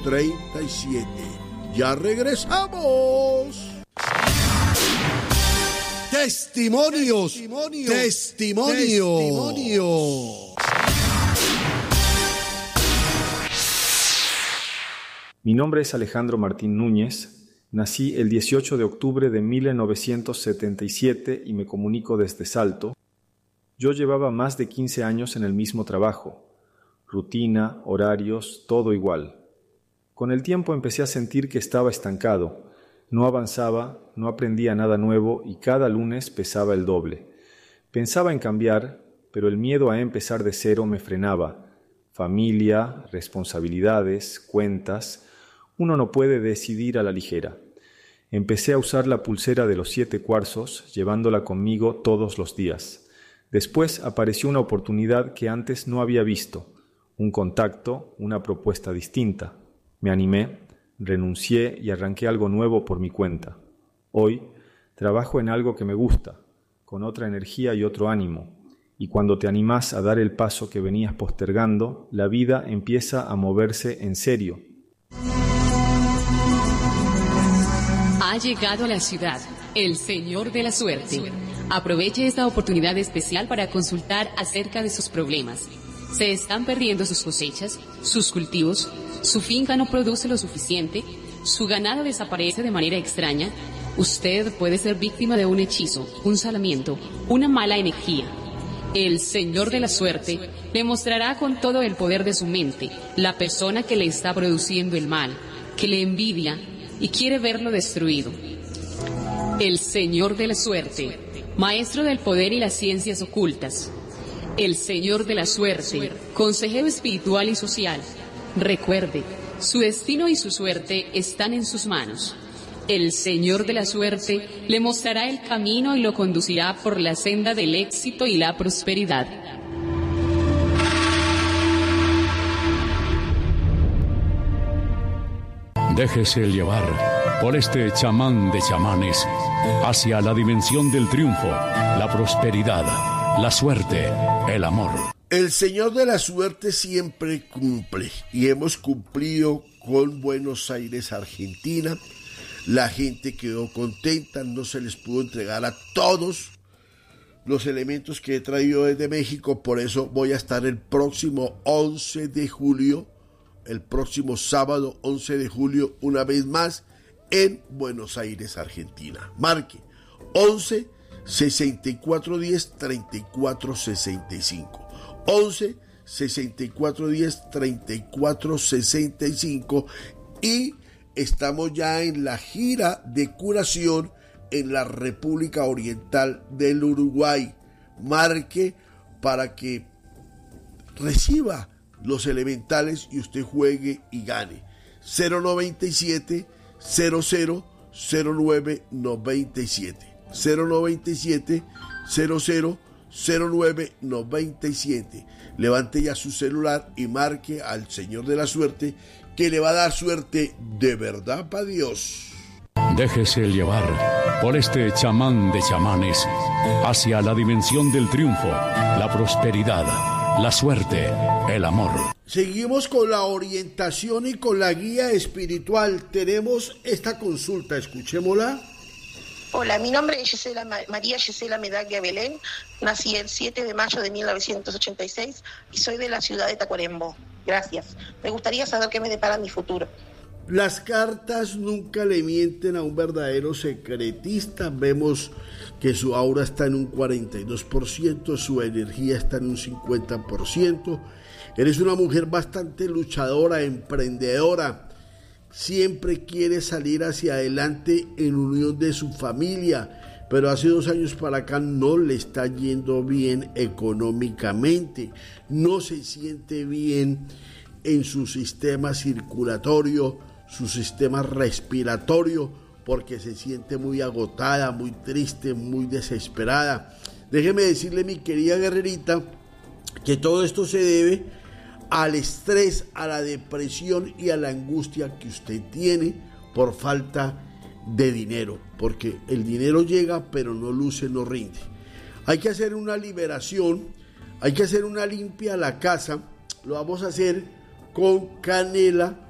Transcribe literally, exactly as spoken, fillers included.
treinta y siete. ¡Ya regresamos! Testimonios, testimonios, testimonios. testimonios. Mi nombre es Alejandro Martín Núñez. Nací el dieciocho de octubre de mil novecientos setenta y siete y me comunico desde Salto. Yo llevaba más de quince años en el mismo trabajo. Rutina, horarios, todo igual. Con el tiempo empecé a sentir que estaba estancado. No avanzaba, no aprendía nada nuevo y cada lunes pesaba el doble. Pensaba en cambiar, pero el miedo a empezar de cero me frenaba. Familia, responsabilidades, cuentas. Uno no puede decidir a la ligera. Empecé a usar la pulsera de los siete cuarzos, llevándola conmigo todos los días. Después apareció una oportunidad que antes no había visto. Un contacto, una propuesta distinta. Me animé, renuncié y arranqué algo nuevo por mi cuenta. Hoy trabajo en algo que me gusta, con otra energía y otro ánimo. Y cuando te animás a dar el paso que venías postergando, la vida empieza a moverse en serio. Ha llegado a la ciudad el Señor de la Suerte. Aproveche esta oportunidad especial para consultar acerca de sus problemas. Se están perdiendo sus cosechas, sus cultivos, su finca no produce lo suficiente, su ganado desaparece de manera extraña. Usted puede ser víctima de un hechizo, un salamiento, una mala energía. El Señor de la Suerte le mostrará con todo el poder de su mente la persona que le está produciendo el mal, que le envidia y quiere verlo destruido. El Señor de la Suerte, maestro del poder y las ciencias ocultas. El Señor de la Suerte, consejero espiritual y social. Recuerde, su destino y su suerte están en sus manos. El Señor de la Suerte le mostrará el camino y lo conducirá por la senda del éxito y la prosperidad. Déjese llevar por este chamán de chamanes hacia la dimensión del triunfo, la prosperidad, la suerte, el amor. El Señor de la Suerte siempre cumple y hemos cumplido con Buenos Aires, Argentina. La gente quedó contenta, no se les pudo entregar a todos los elementos que he traído desde México, por eso voy a estar el próximo once de julio, el próximo sábado once de julio, una vez más en Buenos Aires, Argentina. Marque once, sesenta y cuatro diez, treinta y cuatro sesenta y cinco. once, sesenta y cuatro diez, treinta y cuatro sesenta y cinco y estamos ya en la gira de curación en la República Oriental del Uruguay. Marque para que reciba los elementales y usted juegue y gane. cero noventa y siete, cero cero, cero nueve noventa y siete. cero noventa y siete, cero cero, cero nueve noventa y siete. Levante ya su celular y marque al Señor de la Suerte, que le va a dar suerte de verdad para Dios. Déjese llevar por este chamán de chamanes hacia la dimensión del triunfo, la prosperidad, la suerte, el amor. Seguimos con la orientación y con la guía espiritual. Tenemos esta consulta, escuchémosla. Hola, mi nombre es Gisela, María Gisela Medaglia Belén. Nací el siete de mayo de mil novecientos ochenta y seis y soy de la ciudad de Tacuarembó. Gracias. Me gustaría saber qué me depara mi futuro. Las cartas nunca le mienten a un verdadero secretista. Vemos que su aura está en un cuarenta y dos por ciento, su energía está en un cincuenta por ciento. Eres una mujer bastante luchadora, emprendedora. Siempre quiere salir hacia adelante en unión de su familia, pero hace dos años para acá no le está yendo bien económicamente, no se siente bien en su sistema circulatorio, su sistema respiratorio, porque se siente muy agotada, muy triste, muy desesperada. Déjeme decirle, mi querida guerrerita, que todo esto se debe al estrés, a la depresión y a la angustia que usted tiene por falta de dinero, porque el dinero llega pero no luce, no rinde. Hay que hacer una liberación, hay que hacer una limpia a la casa. Lo vamos a hacer con canela,